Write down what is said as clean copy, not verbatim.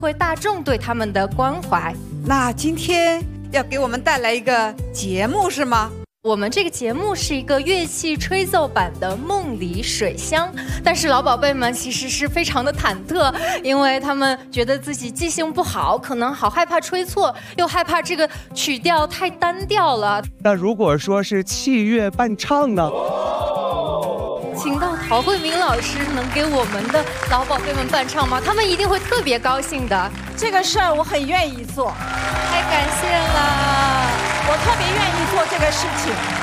会大众对他们的关怀。 那今天要给我们带来一个节目是吗？ 我们这个节目是一个乐器吹奏版的梦里水乡，但是老宝贝们其实是非常的忐忑，因为他们觉得自己记性不好，可能好害怕吹错，又害怕这个曲调太单调了。 那如果说是器乐伴唱呢？ 请到陶慧明老师能给我们的老宝贝们伴唱吗？他们一定会特别高兴的。 这个事儿我很愿意做， 太感谢了， 我特别愿意做这个事情。